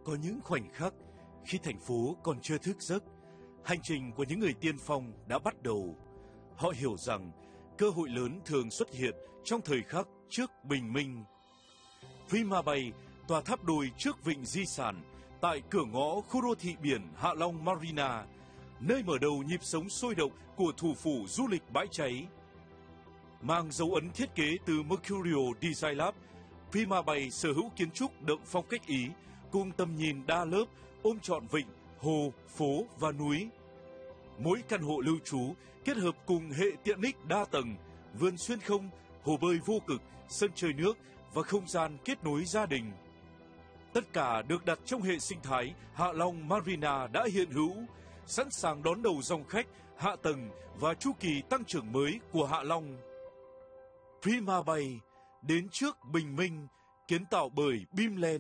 Có những khoảnh khắc khi thành phố còn chưa thức giấc, hành trình của những người tiên phong đã bắt đầu. Họ hiểu rằng cơ hội lớn thường xuất hiện trong thời khắc trước bình minh. Prima Bay, tòa tháp đôi trước vịnh di sản, tại cửa ngõ khu đô thị biển Hạ Long Marina, nơi mở đầu nhịp sống sôi động của thủ phủ du lịch bãi cháy. Mang dấu ấn thiết kế từ Mercurio Design Lab, Prima Bay sở hữu kiến trúc đậm phong cách Ý, cùng tầm nhìn đa lớp, ôm trọn vịnh, hồ, phố và núi. Mỗi căn hộ lưu trú kết hợp cùng hệ tiện ích đa tầng, vườn xuyên không, hồ bơi vô cực, sân chơi nước và không gian kết nối gia đình. Tất cả được đặt trong hệ sinh thái Hạ Long Marina đã hiện hữu, sẵn sàng đón đầu dòng khách, hạ tầng và chu kỳ tăng trưởng mới của Hạ Long. Prima Bay, đến trước bình minh, kiến tạo bởi Bimland.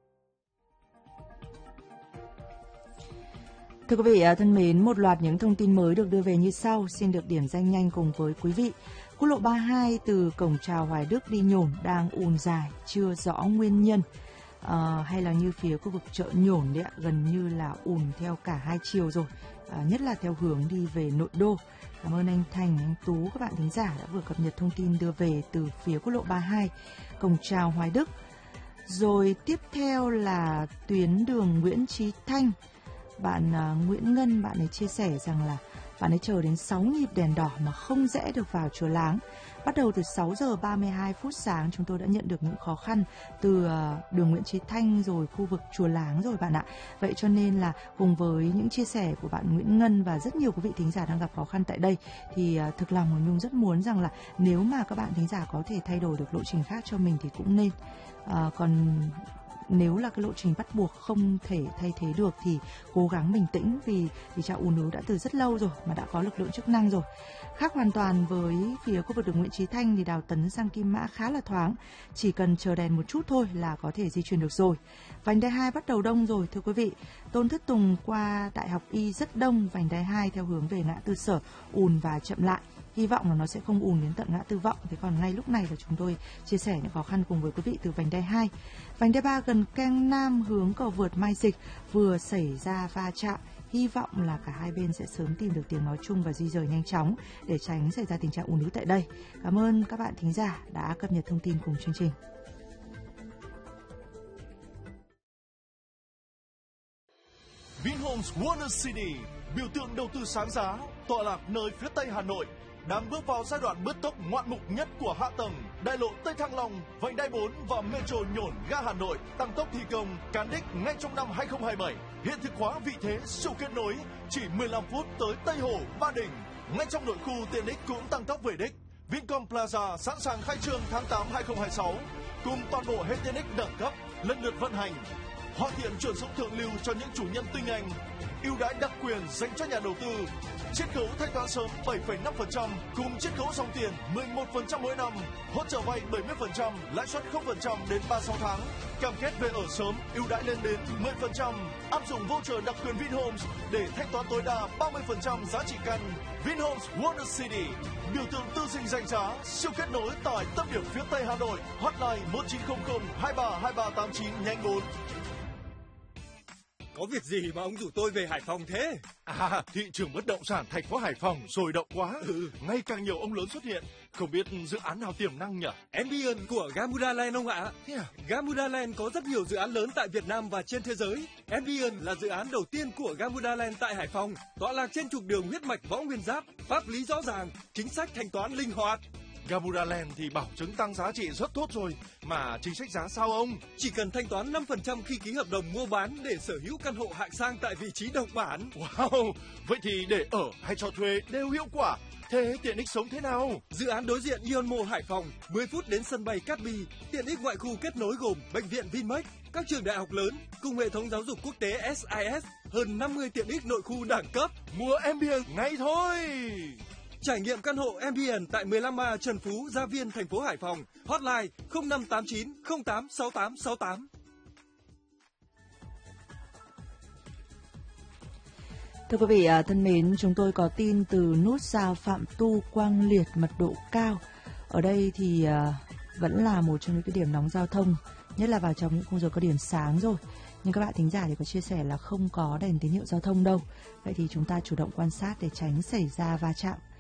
Thưa quý vị thân mến, một loạt những thông tin mới được đưa về như sau, xin được điểm danh nhanh cùng với quý vị. Quốc lộ 32 từ cổng chào Hoài Đức đi Nhổn đang ùn dài, chưa rõ nguyên nhân. Hay là như phía khu vực chợ Nhổn đấy ạ, gần như là ùn theo cả hai chiều rồi, nhất là theo hướng đi về nội đô. Cảm ơn anh Thành, anh Tú, các bạn thính giả đã vừa cập nhật thông tin đưa về từ phía quốc lộ 32, cổng chào Hoài Đức. Rồi tiếp theo là tuyến đường Nguyễn Chí Thanh. Bạn Nguyễn Ngân, bạn ấy chia sẻ rằng là bạn ấy chờ đến 6 nhịp đèn đỏ mà không rẽ được vào Chùa Láng. Bắt đầu từ 6 giờ 32 phút sáng, chúng tôi đã nhận được những khó khăn từ đường Nguyễn Chí Thanh rồi khu vực Chùa Láng rồi bạn ạ. Vậy cho nên là cùng với những chia sẻ của bạn Nguyễn Ngân và rất nhiều quý vị thính giả đang gặp khó khăn tại đây, thì thực lòng của Nhung rất muốn rằng là nếu mà các bạn thính giả có thể thay đổi được lộ trình khác cho mình thì cũng nên. Còn nếu là cái lộ trình bắt buộc không thể thay thế được thì cố gắng bình tĩnh, vì trạng ùn ứ đã từ rất lâu rồi mà đã có lực lượng chức năng rồi. Khác hoàn toàn với phía khu vực đường Nguyễn Chí Thanh thì Đào Tấn sang Kim Mã khá là thoáng, chỉ cần chờ đèn một chút thôi là có thể di chuyển được rồi. Vành đai 2 bắt đầu đông rồi thưa quý vị. Tôn Thất Tùng qua Đại học Y rất đông, vành đai 2 theo hướng về ngã tư Sở ùn và chậm lại. Hy vọng là nó sẽ không ùn đến tận ngã tư Vọng. Thế còn ngay lúc này là chúng tôi chia sẻ những khó khăn cùng với quý vị từ vành đai 2. Vành đai 3 gần Keng Nam hướng cầu vượt Mai Dịch vừa xảy ra va chạm. Hy vọng là cả hai bên sẽ sớm tìm được tiếng nói chung và di rời nhanh chóng để tránh xảy ra tình trạng ùn ứ tại đây. Cảm ơn các bạn thính giả đã cập nhật thông tin cùng chương trình. Vinhomes Wonder City, biểu tượng đầu tư sáng giá, tọa lạc nơi phía tây Hà Nội, đang bước vào giai đoạn bứt tốc ngoạn mục nhất của hạ tầng. Đại lộ Tây Thăng Long, vành đai 4 và Metro Nhổn ga Hà Nội tăng tốc thi công, cán đích ngay trong năm 2027. Hiện thực hóa vị thế siêu kết nối, chỉ 15 phút tới Tây Hồ, Ba Đình. Ngay trong nội khu tiện ích cũng tăng tốc về đích. Vincom Plaza sẵn sàng khai trương tháng 8 2026, cùng toàn bộ hệ tiện ích đẳng cấp lần lượt vận hành. Hoàn thiện chuyển sống thượng lưu cho những chủ nhân tinh anh, ưu đãi đặc quyền dành cho nhà đầu tư, chiết khấu thanh toán sớm 7,5% cùng chiết khấu dòng tiền 11% mỗi năm, hỗ trợ vay 70%, lãi suất 0% đến 36 tháng, cam kết về ở sớm, ưu đãi lên đến 10%, áp dụng voucher đặc quyền Vinhomes để thanh toán tối đa 30% giá trị căn. Vinhomes Wonder City, biểu tượng tư sinh danh giá, siêu kết nối tại tâm điểm phía tây Hà Nội. Hotline 1900 23 2389 nhánh 4. Có việc gì mà ông rủ tôi về Hải Phòng thế? Thị trường bất động sản thành phố Hải Phòng sôi động quá. Ngày càng nhiều ông lớn xuất hiện. Không biết dự án nào tiềm năng nhỉ? Ambient của Gamuda Land ông ạ. Gamuda Land có rất nhiều dự án lớn tại Việt Nam và trên thế giới. Ambient là dự án đầu tiên của Gamuda Land tại Hải Phòng, tọa lạc trên trục đường huyết mạch Võ Nguyên Giáp, pháp lý rõ ràng, chính sách thanh toán linh hoạt. Gamuda Land thì bảo chứng tăng giá trị rất tốt rồi, mà chính sách giá sao ông? Chỉ cần thanh toán 5% khi ký hợp đồng mua bán để sở hữu căn hộ hạng sang tại vị trí độc bản. Wow, vậy thì để ở hay cho thuê đều hiệu quả. Thế tiện ích sống thế nào? Dự án đối diện Ion Mall Hải Phòng, 10 phút đến sân bay Cát Bi, tiện ích ngoại khu kết nối gồm bệnh viện Vinmec, các trường đại học lớn cùng hệ thống giáo dục quốc tế SIS, hơn 50 tiện ích nội khu đẳng cấp. Mua Ambient ngay thôi. Trải nghiệm căn hộ Ambient tại 15A Trần Phú, Gia Viên, thành phố Hải Phòng. Hotline 0589 086868. Thưa quý vị thân mến, chúng tôi có tin từ nút giao Phạm Tu Quang Liệt mật độ cao. Ở đây thì vẫn là một trong những cái điểm nóng giao thông nhất là vào trong những khung giờ cao điểm sáng rồi. Nhưng các bạn thính giả thì có chia sẻ là không có đèn tín hiệu giao thông đâu. Vậy thì chúng ta chủ động quan sát để tránh xảy ra va chạm.